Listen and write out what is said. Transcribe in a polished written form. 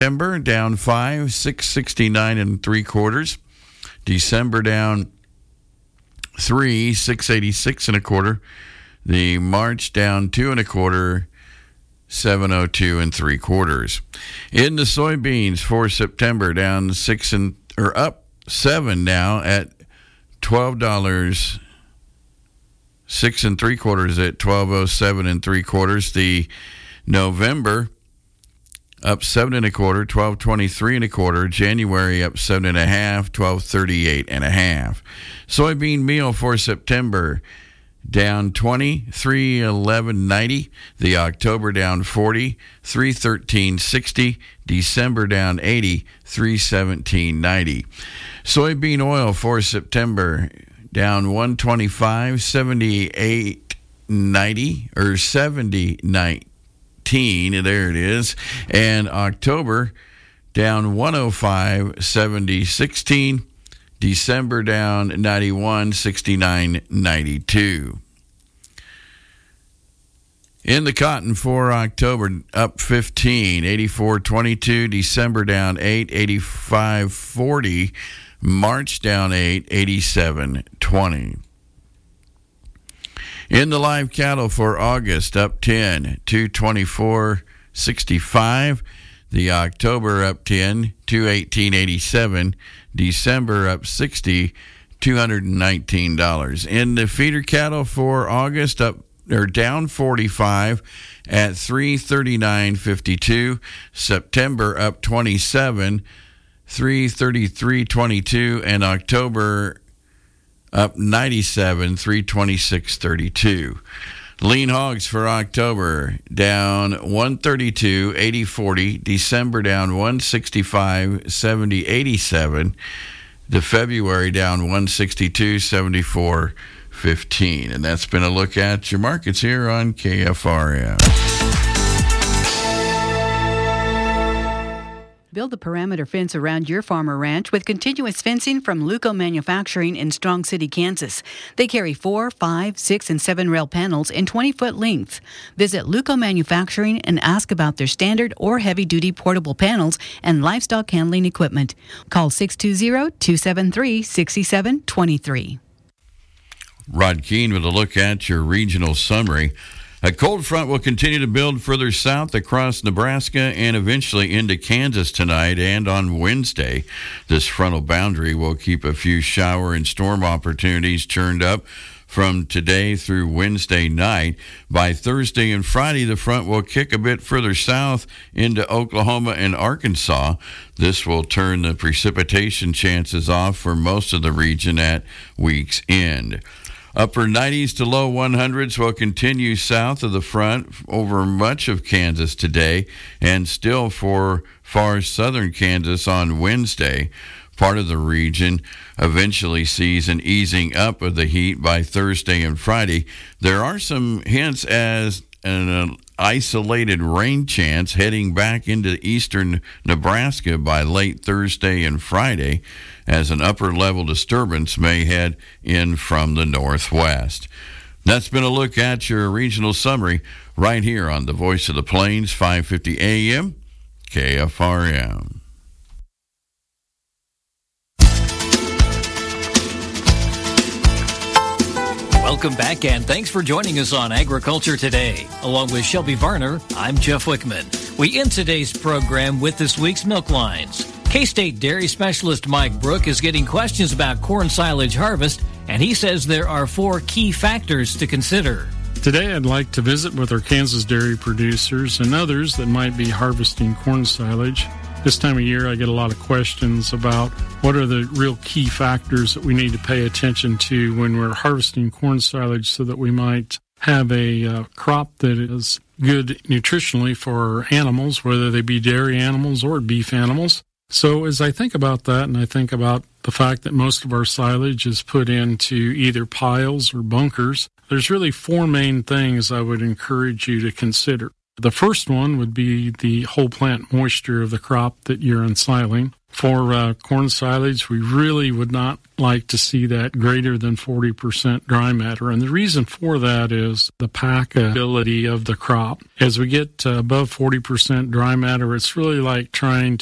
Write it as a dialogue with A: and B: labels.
A: September down 5, 669 and 3/4. December down 3, 686 and 1/4. The March down 2 1/4, 702 and 3/4. In the soybeans for September, down up 7 now at $12, 6 3/4 at $12.07 and 3/4. The November up 7 1/4, $12.23 and 1/4. January up 7 1/2, $12.38 and 1/2. Soybean meal for September down 20, 311.90. The October down 40, 313.60. December down 80, 317.90. Soybean oil for September down 125, 78.90 or 70.19. There it is. And October down 105, 70.16. December down 91, 69.92. In the cotton for October, up 15, 84.22. December down 8, 85.40. March down 8, 87.20. In the live cattle for August, up 10, 224.65. The October up 10, 218.87. December up 60, $219. In the feeder cattle for August, down 45 at 339.52. September up 27, 333.22, and October up 97, 326.32. Lean hogs for October down 132, 80.40. December down 165, 70.87. The February down 162, 74.15. And that's been a look at your markets here on KFRM.
B: Build a perimeter fence around your farm or ranch with continuous fencing from Luco Manufacturing in Strong City, Kansas. They carry 4, 5, 6, and 7 rail panels in 20-foot lengths. Visit Luco Manufacturing and ask about their standard or heavy-duty portable panels and livestock handling equipment. Call 620-273-6723.
A: Rod Keene with a look at your regional summary. A cold front will continue to build further south across Nebraska and eventually into Kansas tonight and on Wednesday. This frontal boundary will keep a few shower and storm opportunities churned up from today through Wednesday night. By Thursday and Friday, the front will kick a bit further south into Oklahoma and Arkansas. This will turn the precipitation chances off for most of the region at week's end. Upper 90s to low 100s will continue south of the front over much of Kansas today and still for far southern Kansas on Wednesday. Part of the region eventually sees an easing up of the heat by Thursday and Friday. There are some hints as an isolated rain chance heading back into eastern Nebraska by late Thursday and Friday, as an upper level disturbance may head in from the northwest. That's been a look at your regional summary right here on the Voice of the Plains, 550 AM, KFRM.
C: Welcome back, and thanks for joining us on Agriculture Today. Along with Shelby Varner, I'm Jeff Wickman. We end today's program with this week's Milk Lines. K-State dairy specialist Mike Brook is getting questions about corn silage harvest, and he says there are 4 key factors to consider.
D: Today I'd like to visit with our Kansas dairy producers and others that might be harvesting corn silage. This time of year I get a lot of questions about what are the real key factors that we need to pay attention to when we're harvesting corn silage so that we might have a crop that is good nutritionally for animals, whether they be dairy animals or beef animals. So as I think about that, and I think about the fact that most of our silage is put into either piles or bunkers, there's really 4 main things I would encourage you to consider. The first one would be the whole plant moisture of the crop that you're ensiling. For corn silage, we really would not like to see that greater than 40% dry matter. And the reason for that is the packability of the crop. As we get above 40% dry matter, it's really like trying